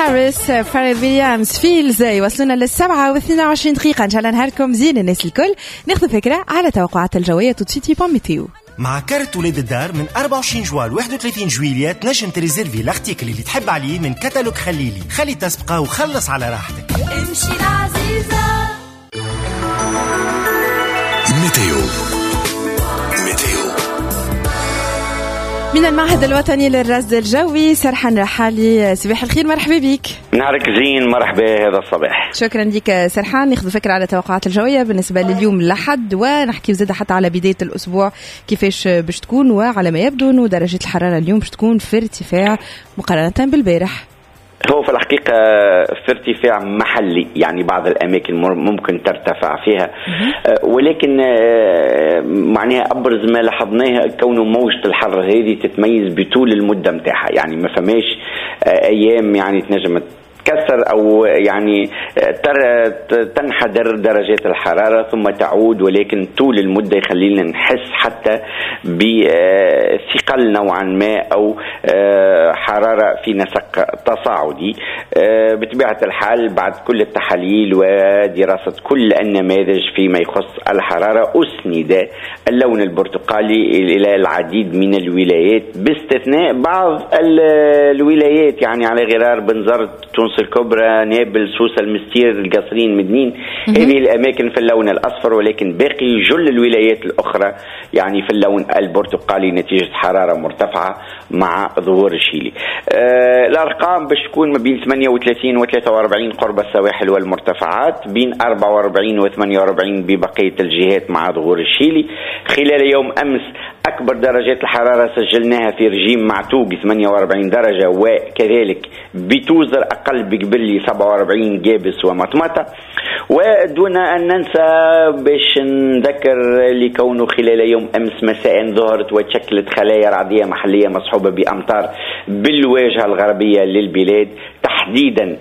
هاريس فارل ويليامز فيلز يوصلنا للسبعة و22 دقيقة. إن شاء الله نهاركم زين الناس الكل. ناخذ فكرة على توقعات الجوية توتسيتي بوميتيو مع كارت ولاد الدار من 24 جوال 31 جويلية تنجم تريزيرفي الارتيكل اللي تحب عليه من كتالوج خليلي. خلي تسبقه وخلص على راحتك. امشي العزيزة. ميتيو من المعهد الوطني للرصد الجوي سرحان رحالي. صباح الخير، مرحبا بك. نهارك زين، مرحبا. هذا الصباح. شكرا لك سرحان. ناخذ فكرة على توقعات الجوية بالنسبة لليوم الأحد، ونحكي زاد حتى على بداية الأسبوع كيفاش باش تكون، وعلى ما يبدو أنه درجة الحرارة اليوم باش تكون في ارتفاع مقارنة بالبارح. هو في الحقيقة في ارتفاع محلي، يعني بعض الأماكن ممكن ترتفع فيها، ولكن معناها أبرز ما لاحظناه كونه موجة الحر هذه تتميز بطول المدة متاعها، يعني ما فماش أيام يعني تنجم تكسر أو يعني تنحدر درجات الحرارة ثم تعود، ولكن طول المدة يخلينا نحس حتى بثقل نوعا ما أو حرارة في نسق تصاعدي. بطبيعة الحال بعد كل التحاليل ودراسة كل النماذج فيما يخص الحرارة أسند اللون البرتقالي إلى العديد من الولايات باستثناء بعض الولايات، يعني على غرار بنزرت، تونس الكبرى، نابل، سوسة، المستير، القصرين، مدنين. هذه الأماكن في اللون الأصفر، ولكن باقي جل الولايات الأخرى يعني في اللون البرتقالي نتيجة حرارة مرتفعة مع ظهور الشيلي. الأرقام باش تكون ما بين 38 و 43 قرب السواحل والمرتفعات، بين 44 و 48 ببقية الجهات مع ظهور الشيلي. خلال يوم أمس أكبر درجات الحرارة سجلناها في رجيم معتوق 48 درجة، وكذلك بتوزر أقل بقبلي 47 جابس ومطمطة. ودون أن ننسى باش نذكر لكونه خلال يوم أمس مساء ظهرت وتشكلت خلايا رعدية محلية مصحوبة بأمطار بالواجهة الغربية للبلاد، تحديدا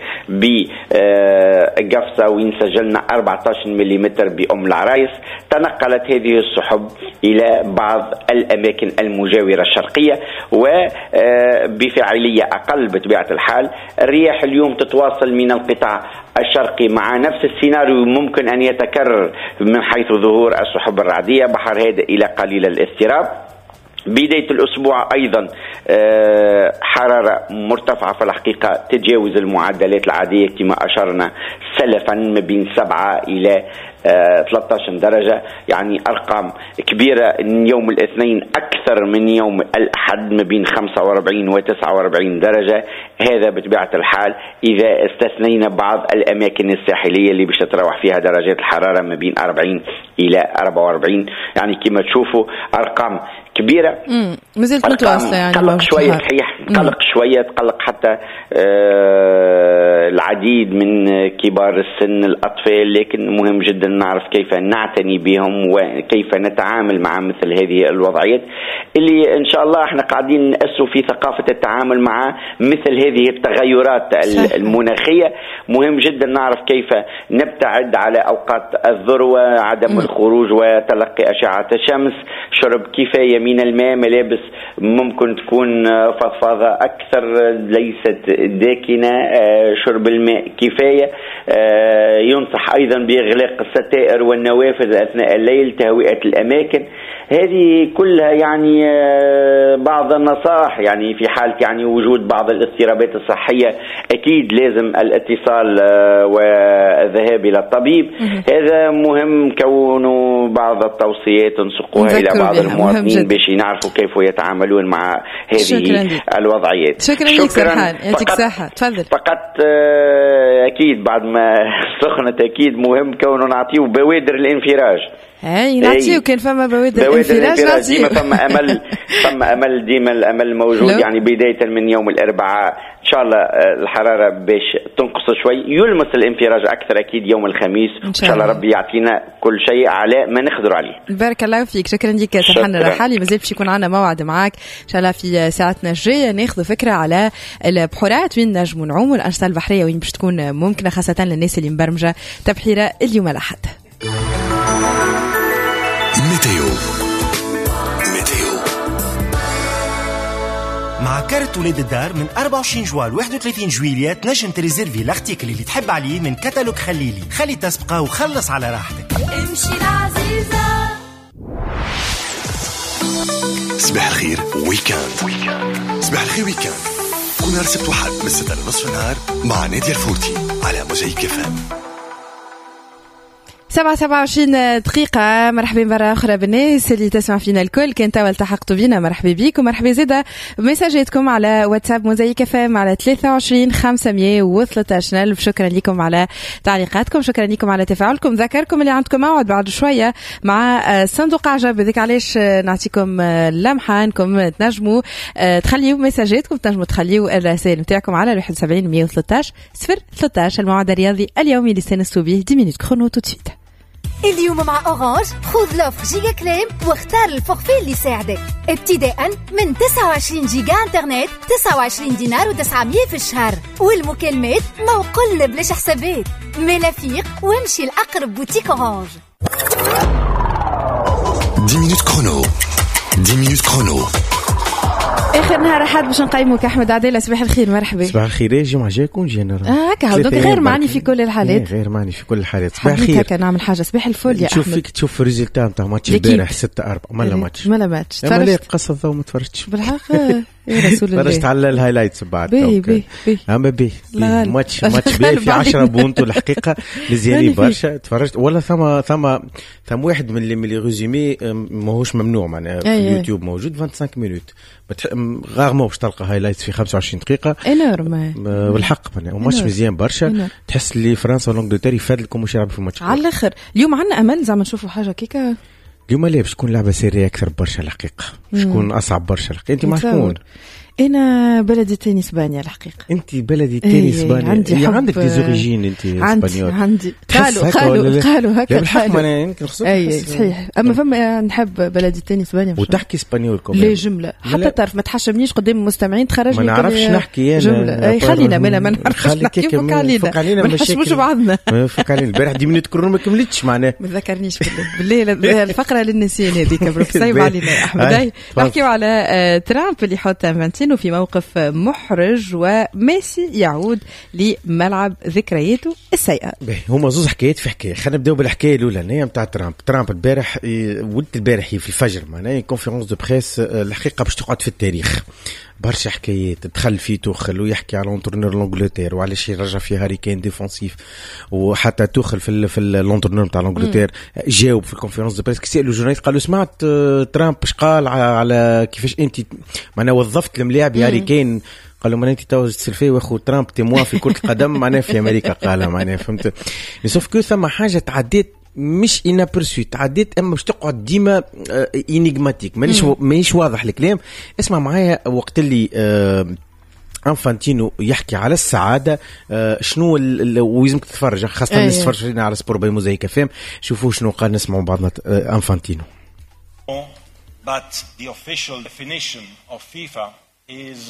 بقفصة وين سجلنا 14 ملم بأم العرايس. تنقلت هذه السحب إلى بعض الأماكن المجاورة الشرقية وبفاعلية أقل بطبيعة الحال. الرياح اليوم تتواصل من القطاع الشرقي مع نفس السيناريو ممكن أن يتكرر من حيث ظهور السحب الرعدية، بحر هادئ إلى قليل الاضطراب. بداية الأسبوع أيضا حرارة مرتفعة في الحقيقة تتجاوز المعدلات العادية كما أشرنا سلفا، ما بين 7 إلى 13 درجة، يعني أرقام كبيرة. يوم الاثنين أكثر من يوم الأحد ما بين 45 و 49 درجة. هذا بطبيعة الحال إذا استثنينا بعض الأماكن الساحلية اللي باش تتراوح فيها درجات الحرارة ما بين 40 إلى 44. يعني كما تشوفوا أرقام كبيرة. مازلت متواصلة، يعني قلق شوية صحيح، قلق شوية، تقلق حتى العديد من كبار السن الأطفال، لكن مهم جدا نعرف كيف نعتني بهم وكيف نتعامل مع مثل هذه الوضعيات اللي إن شاء الله احنا قاعدين نأسوا في ثقافة التعامل مع مثل هذه التغيرات المناخية. مهم جدا نعرف كيف نبتعد على أوقات الذروة، عدم الخروج وتلقي أشعة الشمس، شرب كفاية من الماء، ملابس ممكن تكون فضفاضة أكثر ليست داكنة، شرب الماء كفاية. ينصح أيضا بإغلاق الستائر والنوافذ أثناء الليل، تهوئة الأماكن. هذه كلها يعني بعض النصائح، يعني في حالة يعني وجود بعض الاضطرابات الصحية أكيد لازم الاتصال والذهاب إلى الطبيب. هذا مهم كونه بعض التوصيات نسقوها إلى بعض المواطنين باش يعرفوا كيف يتعاملون مع هذه الوضعيات. شكرا لك سرحان، يعطيك صحة. تفضل. فقط أكيد بعد ما سخنت أكيد مهم كونه نعطيه بوادر الانفراج. نعطيه كان فما بوادر الانفراج ديما فما أمل ديما الأمل موجود. يعني بداية من يوم الأربعاء إن شاء الله الحرارة باش تنقص شوي، يلمس الانفراج أكثر أكيد يوم الخميس. إن شاء الله ربي يعطينا كل شيء على ما نقدر عليه. بارك الله فيك. شكرا لك سرحان الرحالي. مازال باش يكون عنا موعد معك إن شاء الله في ساعتنا الجاية، ناخذ فكرة على البحورات وين نجموا نعوم والأنشطة البحرية وين باش تكون ممكنة، خاصة للناس اللي مبرمجة تبحيرة اليوم الأحد. ميتيو مع مع كارت ولاد الدار من 24 جوال 31 جويلية تنجم تريزيرفي الارتيكل اللي تحب عليه من كتالوج خليلي. خلي تسبقه وخلص على راحتك. امشي العزيزة. صباح الخير ويكاند. صباح الخير ويكاند كل نهار سبت وحد من 6 لنصف النهار مع نادية الفوتي على موزايك فام. 27 دقيقة. مرحبا مرة أخرى بالناس اللي تسمع فينا الكل. كان توا التحقتوا بينا مرحبا بيكم. مرحبا زيادة بمساجاتكم على واتساب موزايك فام على 23 513 ألف. شكرا لكم على تعليقاتكم، شكرا لكم على تفاعلكم. ذكركم اللي عندكم موعد بعد شوية مع صندوق عجب، ذيك علاش نعطيكم لمحة انكم تنجموا تخليوا مساجاتكم، تنجموا تخليوا الرسائل نتاعكم على 71 113 013. الموعد الرياضي اليومي اللي استانستوا به 10 مينوت كرونو تو سويت. اليوم مع أورانج خذ لوفر جيجا كليم واختار الفورفي اللي يساعدك ابتداء من 29 جيجا انترنت 29 دينار و900 في الشهر، والمكالمات ما وقلنا بلاش حسابات. ملافيق وامشي لأقرب بوتيك أورانج. 10 minutes chrono. 10 minutes chrono. اخر نهار احد باش نقيموك احمد عديلة. صباح الخير. مرحبا. صباح الخير. يا جماعه جاكم جينا هكا هودوك غير معني في كل الحالات. غير معني في كل الحالات. صباح الخير. هكا نعمل حاجه. صباح الفل يا احمد. نشوف فيك تشوف الريزلتا نتاع ماتش البارح 6-4. مالا ماتش تفرجت قصه الضوء ما تفرجتش بالحق يا رسول الله. تفرجت على الهايلايتس بعد. بي اما بي ماتش باهي في 10 بونتو الحقيقه مزيانين برشا. تفرجت ولا ثم واحد من اللي ريزومي ماهوش ممنوع معناها في اليوتيوب موجود 25 مينوت غارمو باش تلقى هايلايتس في 25 دقيقه انورم والحق معناها وماتش مزيان برشا. تحس اللي فرنسا والانجلترا يفاد لكم واش يلعبوا في الماتش على الاخر. اليوم عندنا امل زعما نشوفوا حاجه كيكا. اليوم لا باش تكون لعبه سريه اكثر برشا الحقيقه، باش تكون اصعب برشا الحقيقه. انت مع شكون؟ انا بلدي تاني اسبانيا الحقيقه. انت بلدي تاني اسبانيا. عندك دي زوريجين انت اسبانيول. عندي قالوا هكا بالحق انا يمكن خصك. اي صحيح. اما فما نحب بلدي تاني اسبانيا وتحكي اسبانيول كمان لي جمله حتى تعرف ما تحشمنيش قدام المستمعين تخرج ما نعرفش نحكي انا جمله. اي خلينا ما نعرفش نحكي. فك علينا ما نحشموش بعضنا. فك علينا البارح 10 مينوت كرون ما كملتش معناه. ما تذكرنيش بالليل الفقره للنسيان هذيك بروك صايب علينا يا احمد. نحكيو على ترامب اللي حط انفانتينو في موقف محرج وميسي يعود لملعب ذكرياته السيئة. هما زوز حكايات في حكاية. خلينا نبداو بالحكاية الأولى متاع ترامب البارح ولد البارح في الفجر معناها كونفيرونس دو بريس الحقيقة باش تقعد في التاريخ. برشا حكايات دخل فيه توخل ويحكي على لونترنور لونجلتير وعلاش يرجع فيه هاري كين ديفونسيف، وحتى توخل في اللونترنور نتاع لونجلتير جاوب في الكونفيرونس دو بريس. كسألوا الجورناليست قالوا سمعت ترامب اش قال على كيفاش انت معناها وظفت الملاعب هاري كين. قالوا ما انت تو تسلفي واخو ترامب تيموا في كرة القدم معناها في امريكا قالها معناها فهمت. سوف كو ثم حاجه تعديت مش انابرسو تعديت اما باش تقعد ديما انيغماتيك مانيش واضح الكلام. اسمع معايا وقت اللي انفانتينو يحكي على السعاده شنو ويلزمك تتفرج خاصه الناس تتفرج على سبور باي موزايك فام. شوفوا شنو قال نسمعوا بعضنا انفانتينو. But the official definition of FIFA is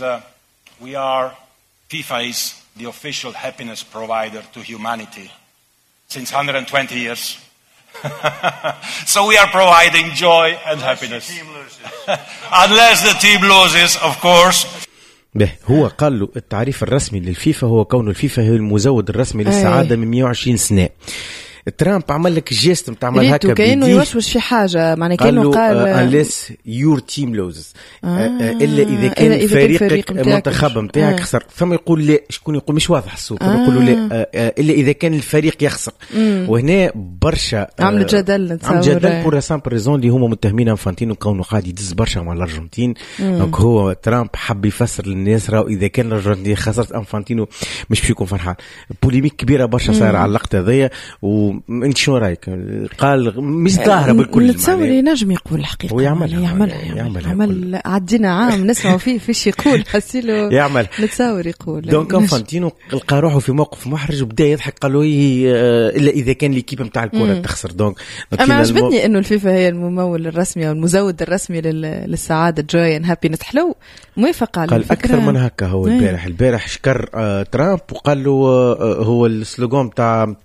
FIFA is the official happiness provider to humanity since 120 years. So we are providing joy and happiness. Unless the team loses, of course. هو قال له التعريف الرسمي للفيفا هو كون الفيفا هي المزود الرسمي للسعادة من 120 سنة. ترامب عمل لك جيست نتاع عمل هكا كانه يوشوش في حاجه معناه كانه قال unless your team loses الا اذا كان فريقك المنتخب نتاعك خسر. ثم يقول لا شكون يقول مش واضح الصوت يقولوا لا الا اذا كان الفريق يخسر. وهنا برشا عملوا جدل بور سامبل ريزون اللي هما متهمين انفانتينو كونه قاعد يدز برشا مع الارجنتين. دونك هو ترامب حب يفسر للناس راهو اذا كان الارجنتين خسرت انفانتينو مش باش يكون فرحان. بوليميك كبيره برشا صار على اللقطه هذيا. وانت شو رايك؟ قال مش ظاهره بالكل. نتصور ينجم يقول الحقيقه يعمل عدينا عام نسمعوا فيه فيش يقول حسيله يعمل نتصور يقول. دونك انفانتينو لقى روحه في موقف محرج وبدا يضحك. قالوا الا اذا كان ليكيب نتاع الكره تخسر. دونك انا عجبتني انه الفيفا هي الممول الرسمي او المزود الرسمي للسعاده جوي اند هابينس. حلو موافق على قال اكثر من هكا. هو البارح شكر ترامب وقال له هو السلوغان تاع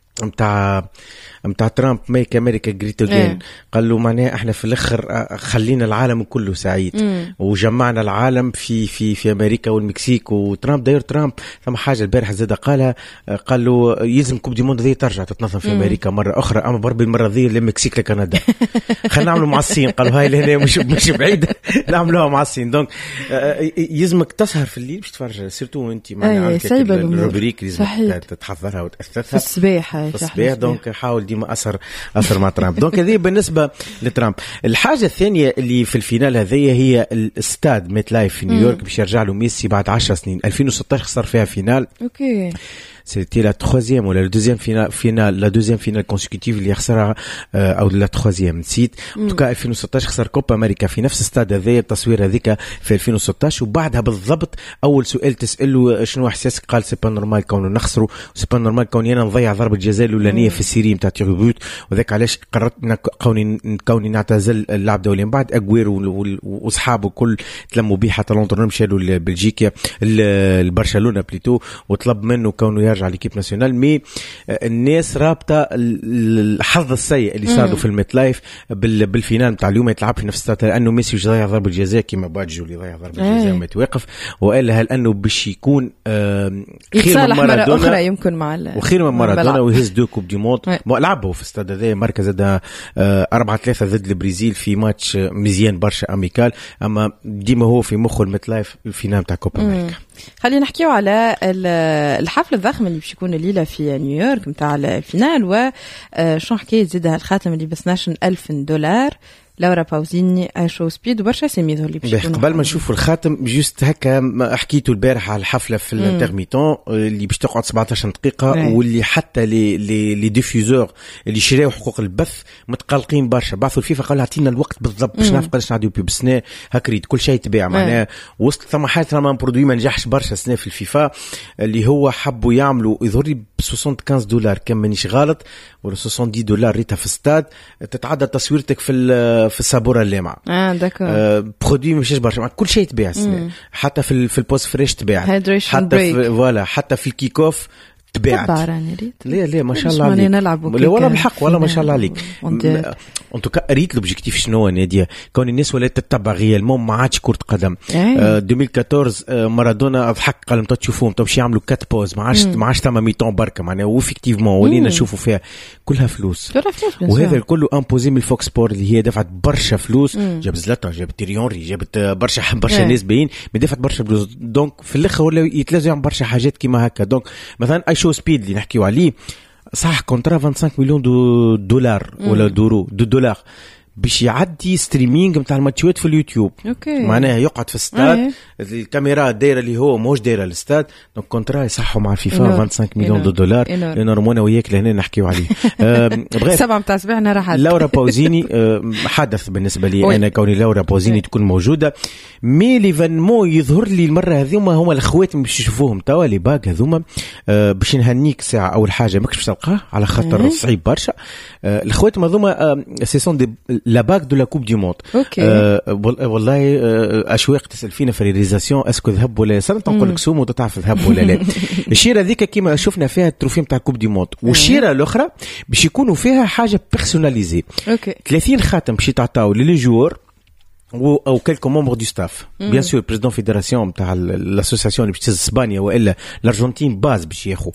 متاع ترامب ميك امريكا جريت اجين، قال له معناها احنا في الاخر خلينا العالم كله سعيد وجمعنا العالم في امريكا والمكسيك. وترامب داير ترامب ثم حاجه البارح زاد قالها، قال له يلزم كوب دي موند ذي ترجع تتنظم في امريكا مره اخرى، اما بربي المره ذي للمكسيك لكندا. خلينا نعملوا مع الصين، قالوا هاي لهنا مش بعيده نعملوها مع الصين. دونك يلزمك تسهر في الليل باش تفرج سيرتو انت معناها الروبريك لازم تتحضرها وتاثرها في الصباح. دونك حاول ديما اثر مع ترامب. دونك هذه بالنسبه لترامب. الحاجه الثانيه اللي في الفينال هذيا هي الاستاد ميت لايف في نيويورك باش يرجع له ميسي بعد 10 سنين. 2016 خسر فيها فينال. اوكي c'était la troisième ou la deuxième finale consécutive اللي خسرها او la troisième نسيت. en tout cas 2016 خسر كوبا امريكا في نفس الاستاد هذايا، التصوير هذيك في 2016. وبعدها بالضبط اول سؤال تساله شنو احساسك، قال سي با نورمال كونه نخسروا، سي با نورمال كوني انا نضيع ضربه جزاء الاولانيه في السيري نتاع تيربوت، وذاك علاش قررت كوني نعتزل اللعب دوليا. بعد اغويرو واصحابه الكل تلموا بيه حتى لونترون مشى له لبلجيكا البرشلونه بليتو وطلب منه كونه يرجع ليكيب ناسيونال. مي الناس رابطه الحظ السيء اللي صار له في الميت لايف بالفينال نتاع اليوم يتلعب في نفس الساعه، لانه ميسي ضيع ضربه جزاء كيما باجو اللي ضيع ضربه جزاء وما توقف، وقال هل انه باش يكون خير من مارادونا اخرى يمكن مع وخير من مارادونا ويهز دو كوب دي موند. لعبوا في الاستاد هذا مركز هذا 4-3 ضد البرازيل في ماتش مزيان برشا اميكال، اما ديما هو في مخه الميت لايف الفينال تاع كوبا امريكا. خلينا نحكيو على الحفل الضخم اللي باش يكون الليله في نيويورك نتاع الفينال، وشنو حكايه زيدها الخاتم اللي ب $12,000 لورا باوزيني شو سبيد وبرشا سيميزو اللي باش يكونوا. قبل ما نشوفوا الخاتم جوست هكا حكيتوا البارح على الحفله في الانترميتون اللي باش تقعد 17 دقيقه واللي حتى لي ديفيوزور اللي شراو حقوق البث متقلقين برشا، بعثوا الفيفا قالوا اعطينا الوقت بالضبط باش نعرف قداش نعديو بسنه هكريت كل شيء يتباع. معناها وصلت ثم حاجه ثم برودوي ما نجحش برشا سنه في الفيفا اللي هو حبوا يعملوا يظهر لي $75 كان مانيش غلط ولا $70 ريتها في استاد تتعدى تصويرتك في السابوره اللامعه. داكور برودوي مش برشا كل شيء تباع السنه، حتى في البوست فريش تباع، حتى في حتى في الكيك اوف تباعت. لا ما شاء الله عليك، ولا بالحق ولا ما شاء الله عليك. انتو قريت لوبجيكتيف شنو ناديه كون الناس ولا تتبع ريالمون ما عادش كره قدم. 2014 مارادونا اضحك قال انتو تشوفوهم تو باش يعملوا كات بوز ما عادش ثم ميتون بركه معناها وفيكتيفمون ولينا نشوفوا فيها كلها فلوس وهذا كله امبوزي من الفوكس سبور اللي هي دفعت برشا فلوس. جاب زلاتان جابت تيريونري جابت برشا ناس باين دفعت برشا فلوس. دونك في الاخر ولا يتلازم يعمل برشا حاجات كيما هكا. دونك مثلا شو سبيد اللي نحكيو عليه صح كونترا 25 مليون دولار ولا دولار باش يعدي ستريمينج نتاع الماتشات في اليوتيوب. معناها يقعد في الاستاد الكاميرا دايره اللي هو موش دايره الاستاد. دونك كونترا يصحوا مع الفيفا 25 مليون دولار لنورمونا وياك لهنا نحكيو عليه. سبعه نتاع صباحنا راح لورا باوزيني حدث بالنسبه لي انا كوني لورا باوزيني تكون موجوده. مي ليفينمون يظهر لي المره هذوما هما الاخوات باش يشوفوهم توا لي باك هذوما باش نهنيك ساعه. اول حاجه ماكش باش تلقاه على خاطر صعيب برشا. الاخوات هذوما سي سون دي لا باك دو لا كوب دي موند. والله اشواق تسال فينا في الرياليزاسيون اسكو ذهب ولا سنه نقول لك سومو تعرف ذهب ولا لا. الشيره ذيك كيما شفنا فيها التروفي نتاع كوب دي موند والشيره الاخرى باش يكونوا فيها حاجه بيرسوناليزي. 30 خاتم باش يتعطاو لي جوور او كلكو ممبر دو ستاف بيان سور بريزيدون فيدراسيون نتاع لاسوسياسيون اللي باش تهز اسبانيا والا الارجنتين باز باش ياخذ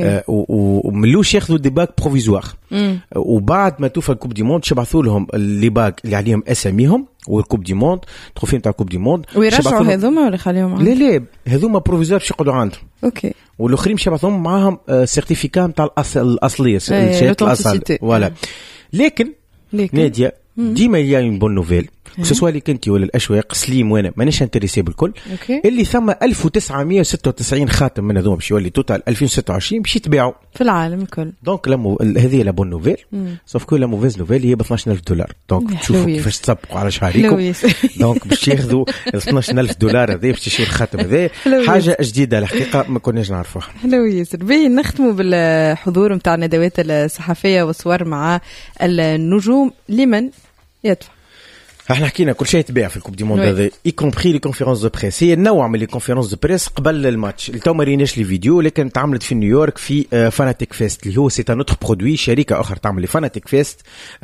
وملوش ياخذوا دي باك بروفيزوار. وبعد ما توفى الكوب دي موند شبعثوا لهم لي باك اللي عليهم اساميهم والكوب دي موند تروفي نتاع الكوب دي موند ويرجعوا هذوما ولا خليهم لا هذوما بروفيزوار باش يقعدوا عندهم. والاخرين باش يبعثوهم معاهم سيرتيفيكا نتاع الاصليه الشهاده الاصل ولا. لكن ناديه ديما يا اون بون نوفيل سواء اللي كنتي ولا الاشواق سليم وانا مانيش انتريسي بالكل اللي ثم 1996 خاتم من هذوما باش يولي توتال 2026 باش يتباعوا في العالم الكل. دونك هذه لا بون نوفيل سوف كو لا موفيز نوفيل هي ب $12,000. دونك تشوفوا كيفاش تسبقوا على شهريكم. دونك باش ياخذوا $12,000 هذا باش يشيل الخاتم هذا حاجه جديده الحقيقه ما كناش نعرفوها. حلو ياسر. باهي نختموا بالحضور نتاع الندوات الصحفيه والصور مع النجوم لمن يدفع احنا حكينا كل شيء يتباع في الكوب دي موند هذا اي كومبري لي كونفيرونس دو بريس. هي نوع من لي كونفيرونس دو بريس قبل الماتش. التو ما ريناش لي فيديو لكن تعملت في نيويورك في فاناتيك فيست اللي هو سي ان اوتر برودوي، شركه اخرى تعمل لي فاناتيك فيست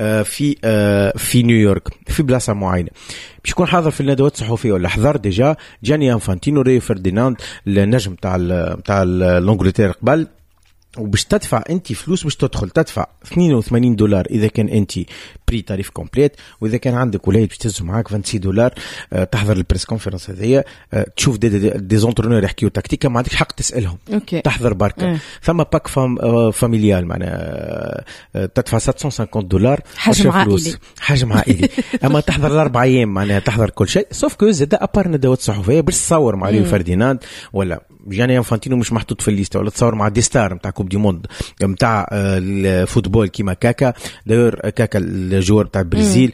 في نيويورك في بلاصه معينه. باش يكون حاضر في الندوات الصحفيه ولا حضر ديجا جاني انفانتينو ريو فرديناند النجم تاع الانجلترا قبل. وباش تدفع انت فلوس باش تدخل تدفع $82 اذا كان انت بري تاريف كومبليت، واذا كان عندك ولاد باش تهزوا معاك $26 تحضر البريس كونفرنس هذيا، تشوف دي زونترونور يحكيو تكتيكا ما عندكش حق تسالهم. تحضر بركه. ثم باك فاميليال معناها تدفع $750 حجم عائلي اما تحضر الاربع ايام معناها تحضر كل شيء سوف كو زاد ابار ندوات صحفيه باش تصور مع ريو فرديناند ولا جاني انفانتينو مش محطوط في الليسته، ولا تصور مع دي ستار نتاع كوب دي موند نتاع الفوتبول كيما كاكا. داير كاكا الجوار نتاع البرازيل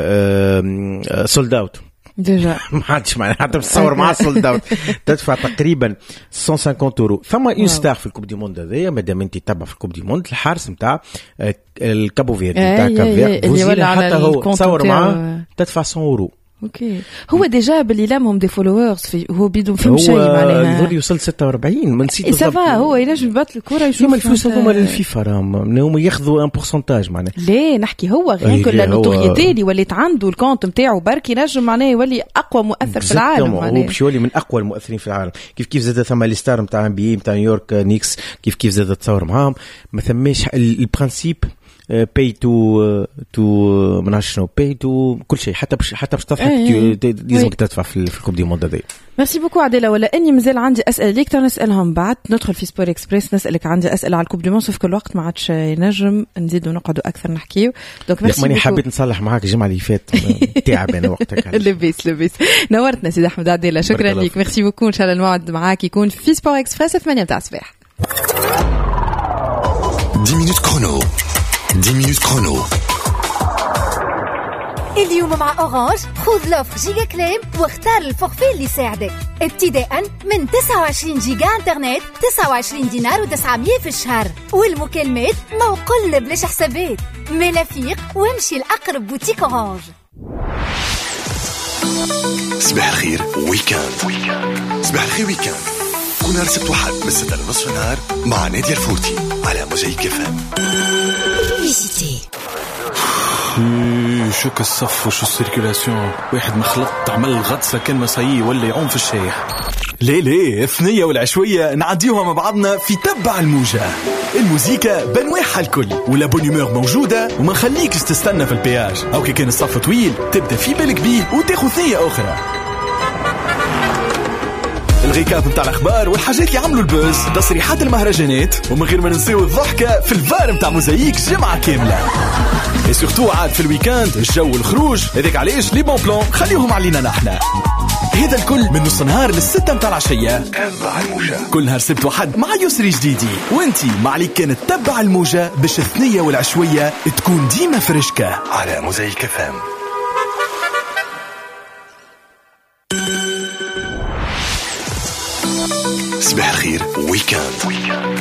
سولد اوت ديجا ما عادش معناها حتى تصور مع سولد اوت تدفع تقريبا €150. ثم اون ستار في الكوب دي موند هذايا مادام انت تتبع في الكوب دي موند الحارس نتاع الكابو فيردي نتاع كافير حتى هو تصور معاه تدفع €100. اوكي هو ديجا باللي لامهم دي فولورز في هو بدون فهم شيء معناها يظهر يوصل 46 من نسيت بالضبط. سافا هو ينجم يبط الكره يشوف الفلوس هذوما للفيفا راهم هما ياخذوا ان بورسنتاج معناها. ليه نحكي هو غير كل النوتوريتي اللي ولات عنده الكونت نتاعو بركي نجم معناه يولي اقوى مؤثر في العالم معناه هو باش يولي من اقوى المؤثرين في العالم. كيف زاد ثم لي ستار نتاع ام بي نتاع نيويورك نيكس كيف زاد تصور معاهم ما ثماش البرانسيب pay to منعرفش شنو pay to كل شيء حتى باش تضحك لازمك تدفع في الكوب دي موند هذي. ميرسي بوكو عادله. ولا اني مازال عندي اسئله ليك تنسالهم بعد ندخل في سبور اكسبريس نسالك. عندي اسئله على الكوب دي موند في الوقت ما عادش ينجم نزيدوا نقعدوا اكثر نحكيو. دونك ميرسي ماني حبيت نصلح معاك الجمعه اللي فات تعب انا وقتك لبيس نورتنا سيدي احمد عادله شكرا لك. ميرسي بوكو. ان شاء الله الموعد معاك يكون في سبور اكسبريس 8 تاع الصباح. 10 minutes chrono. 10 minutes chrono. اليوم مع أورانج خذ لوفر جيجا كليم واختار الفورفي اللي يساعدك ابتداء من 29 جيجا انترنت $29.900 في الشهر، والمكالمات ما وقل بلاش حسابات. ملافيق وامشي لأقرب بوتيك أورانج. صباح الخير ويكاند. صباح الخير ويكاند كل نهار سبت وحد من 6 لنصف النهار مع نادية الفوتي على موزايك FM. شو كالصف وشو السيركولاسيون، واحد مخلط عمل الغطسة كان مسايي ولا يعوم في الشايح. ليه الثنية والعشوية نعديوها مع بعضنا في تبع الموجة. الموزيكا بنواعها الكل ولا بونيمور موجودة وما نخليكش تستنى في البياج، أو كي كان الصف طويل تبدأ في بالك بيه وتاخذ ثنية أخرى. الغيكاب متاع الأخبار والحاجات اللي عملوا البوز، تصريحات المهرجانات، ومن غير ما ننسيو الضحكة في الفار متاع موزايك جمعة كاملة. وسورتو عاد في الويكاند الجو والخروج، هذاك علاش لي بون بلان خليهم علينا نحنا. هذا الكل من نص نهار لل6 متاع العشية. تبع الموجة كل نهار سبت وحد مع يسري جديدي، وانتي ما عليك كانت تبع الموجة باش الثنية والعشوية تكون ديما فرشكة على موزايك FM. صباح الخير ويكاند.